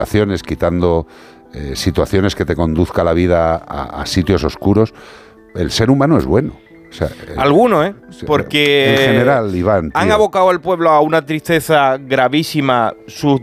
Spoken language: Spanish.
situaciones, quitando situaciones que te conduzca la vida a sitios oscuros, el ser humano es bueno. O sea, algunos, porque en general, Iván, tío, han abocado al pueblo a una tristeza gravísima sus